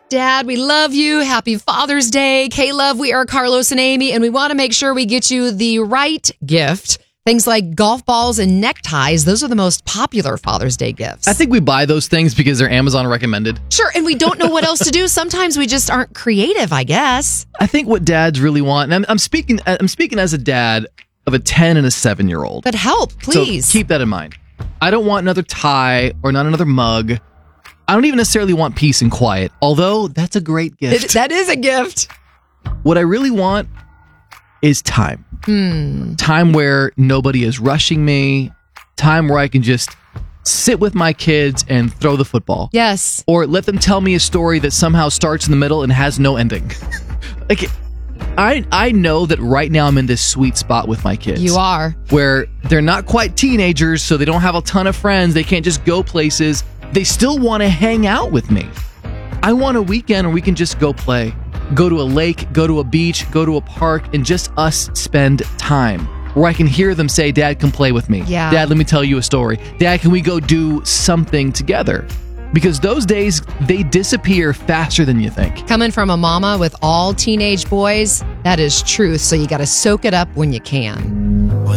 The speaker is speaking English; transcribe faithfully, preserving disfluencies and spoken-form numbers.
Dad, we love you. Happy Father's Day. K-Love, we are Carlos and Amy, and we want to make sure we get you the right gift. Things like golf balls and neckties, those are the most popular Father's Day gifts. I think we buy those things because they're Amazon recommended. Sure, and we don't know what else to do. Sometimes we just aren't creative, I guess. I think what dads really want, and I'm, I'm speaking I'm speaking as a dad of a ten and a seven-year-old. But help, please. So keep that in mind. I don't want another tie or not another mug. I don't even necessarily want peace and quiet, although that's a great gift. It, that is a gift. What I really want is time. Hmm. Time where nobody is rushing me. Time where I can just sit with my kids and throw the football. Yes. Or let them tell me a story that somehow starts in the middle and has no ending. Like, I I know that right now I'm in this sweet spot with my kids. You are. Where they're not quite teenagers, so they don't have a ton of friends. They can't just go places. They still want to hang out with me. I want a weekend where we can just go play. Go to a lake, go to a beach, go to a park, and just us spend time. Where I can hear them say, Dad, come play with me. Yeah. Dad, let me tell you a story. Dad, can we go do something together? Because those days, they disappear faster than you think. Coming from a mama with all teenage boys, that is truth. So you got to soak it up when you can.